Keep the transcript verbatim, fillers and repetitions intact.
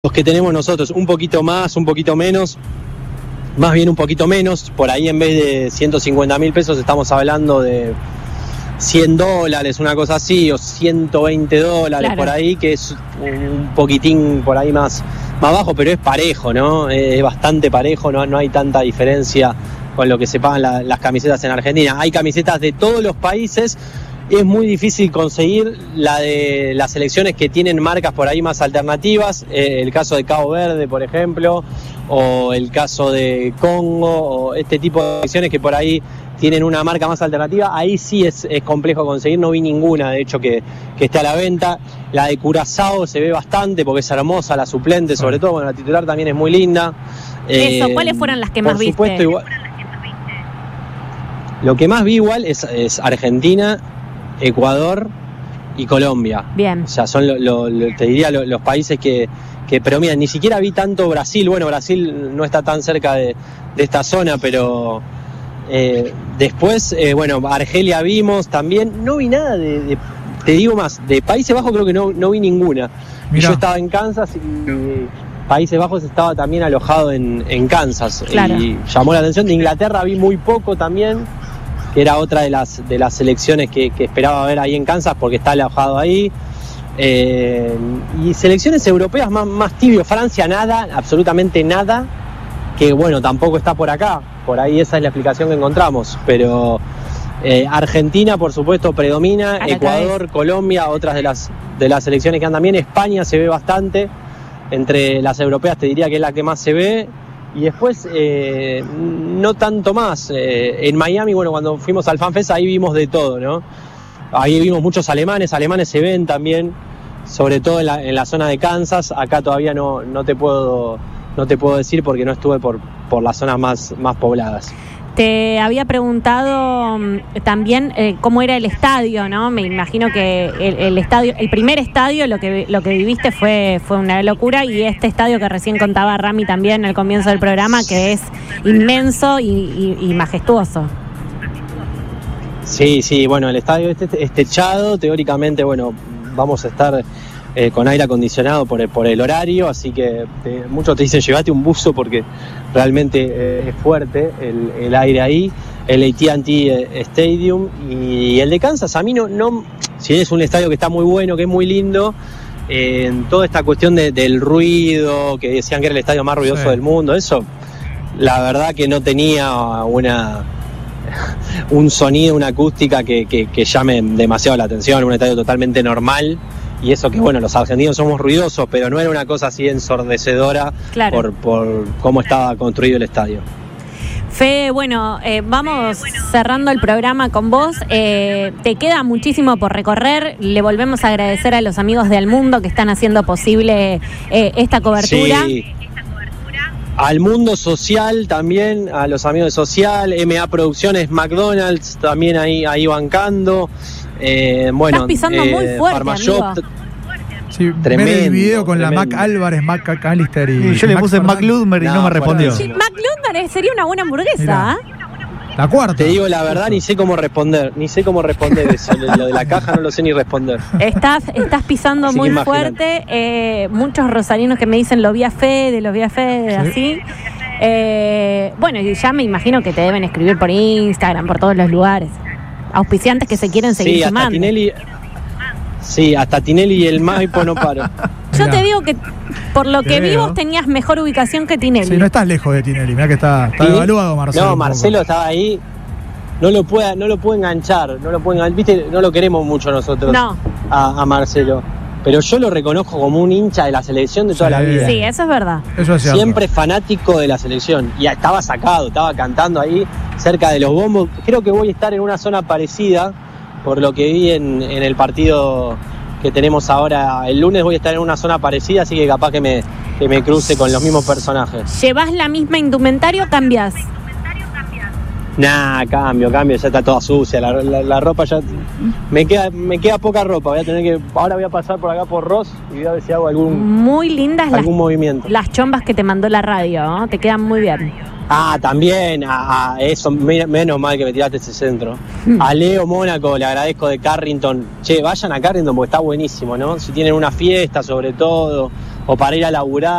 los que tenemos nosotros, un poquito más, un poquito menos, más bien un poquito menos, por ahí en vez de ciento cincuenta mil pesos estamos hablando de cien dólares, una cosa así, o ciento veinte dólares, claro, por ahí, que es un poquitín por ahí más, más bajo, pero es parejo, ¿no? Es bastante parejo, no, no hay tanta diferencia con lo que se pagan la, las camisetas en Argentina. Hay camisetas de todos los países. Es muy difícil conseguir la de las selecciones que tienen marcas por ahí más alternativas, eh, el caso de Cabo Verde, por ejemplo, o el caso de Congo, o este tipo de selecciones que por ahí tienen una marca más alternativa. Ahí sí es, es complejo conseguir, no vi ninguna, de hecho, que, que esté a la venta. La de Curazao se ve bastante porque es hermosa, la suplente sobre todo, bueno, la titular también es muy linda. Eso, eh, ¿cuáles fueron las que más viste? Por supuesto, igual, lo que más vi igual es, es Argentina, Ecuador y Colombia. Bien. O sea, son, lo, lo, lo, te diría, lo, los países que, que predominan. Ni siquiera vi tanto Brasil. Bueno, Brasil no está tan cerca de, de esta zona, pero eh, después, eh, bueno, Argelia vimos también. No vi nada de, de, te digo más, de Países Bajos creo que no, no vi ninguna. Y yo estaba en Kansas y, y Países Bajos estaba también alojado en, en Kansas. Claro. Y llamó la atención. De Inglaterra vi muy poco también, que era otra de las de las selecciones que, que esperaba ver ahí en Kansas porque está alojado ahí. Eh, y selecciones europeas más, más tibio. Francia nada, absolutamente nada, que bueno, tampoco está por acá. Por ahí esa es la explicación que encontramos. Pero eh, Argentina, por supuesto, predomina. Ecuador, Colombia, otras de las, de las selecciones que andan bien. España se ve bastante. Entre las europeas te diría que es la que más se ve. Y después, eh, no tanto más. Eh, en Miami, bueno, cuando fuimos al FanFest, ahí vimos de todo, ¿no? Ahí vimos muchos alemanes, alemanes se ven también, sobre todo en la, en la zona de Kansas. Acá todavía no, no te puedo, no te puedo decir porque no estuve por, por las zonas más, más pobladas. Te había preguntado también eh, cómo era el estadio, ¿no? Me imagino que el, el estadio, el primer estadio, lo que lo que viviste fue fue una locura, y este estadio que recién contaba Rami también al comienzo del programa, que es inmenso y, y, y majestuoso. Sí, sí, bueno, el estadio este es techado, teóricamente, bueno, vamos a estar Eh, con aire acondicionado por el, por el horario, así que te, muchos te dicen llévate un buzo porque realmente eh, es fuerte el, el aire ahí. El A T and T Stadium y el de Kansas, a mí no, no, si es un estadio que está muy bueno, que es muy lindo, eh, toda esta cuestión de, del ruido, que decían que era el estadio más ruidoso sí. del mundo, eso la verdad que no tenía una un sonido, una acústica que, que, que llame demasiado la atención. Un estadio totalmente normal. Y eso que, bueno, los argentinos somos ruidosos, pero no era una cosa así ensordecedora, claro, por, por cómo estaba construido el estadio. Fe, bueno, eh, vamos cerrando el programa con vos. Eh, te queda muchísimo por recorrer. Le volvemos a agradecer a los amigos de Al Mundo que están haciendo posible eh, esta cobertura. Sí. Al Mundo Social también, a los amigos de Social, M A Producciones, McDonald's también ahí, ahí bancando. Eh, bueno, estás pisando eh, muy fuerte, Farmashop, amigo. Sí, tremendo, ver el video con tremendo. La Mac Álvarez, Mac Allister y, y yo le puse Mac Ludmer y no, no me respondió. Sí, Mac Ludmer sería una buena hamburguesa. La cuarta. Te digo la verdad, ni sé cómo responder, ni sé cómo responder eso. Lo de la caja no lo sé ni responder. Estás, estás pisando así muy fuerte. Eh, muchos rosarinos que me dicen lo vi a Fede, lo vi a Fede, ¿sí? Así. Eh, bueno, y ya me imagino que te deben escribir por Instagram, por todos los lugares. Auspiciantes que se quieren seguir sí, sumando. Hasta Tinelli, sí, hasta Tinelli y el Maipo no paro. Yo mirá, te digo que por lo que vi vos tenías mejor ubicación que Tinelli. Sí, no estás lejos de Tinelli, mirá que está, está evaluado Marcelo. No, Marcelo estaba ahí, no lo puede, no lo puede enganchar, no lo puede enganchar, viste, no lo queremos mucho nosotros no. a, a Marcelo. Pero yo lo reconozco como un hincha de la selección de toda sí, la vida. Sí, eso es verdad. Eso es siempre fanático de la selección. Y estaba sacado, estaba cantando ahí cerca de los bombos. Creo que voy a estar en una zona parecida, por lo que vi en, en el partido que tenemos ahora. El lunes voy a estar en una zona parecida, así que capaz que me, que me cruce con los mismos personajes. ¿Llevas la misma indumentaria o cambias? Nah, cambio, cambio, ya está toda sucia, la, la, la ropa ya, me queda, me queda poca ropa, voy a tener que, ahora voy a pasar por acá por Ross y voy a ver si hago algún, muy lindas algún las, movimiento. Las chombas que te mandó la radio, ¿no? Te quedan muy bien. Ah, también, a, a eso, menos mal que me tiraste ese centro. A Leo Mónaco le agradezco de Carrington, che, vayan a Carrington porque está buenísimo, ¿no? Si tienen una fiesta sobre todo, o para ir a laburar.